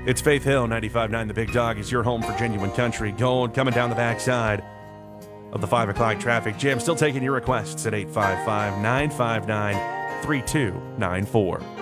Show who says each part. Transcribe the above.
Speaker 1: It's Faith Hill, 95.9 The Big Dog is your home for genuine country. Coming down the backside of the 5 o'clock traffic jam. Still taking your requests at 855-959-3294.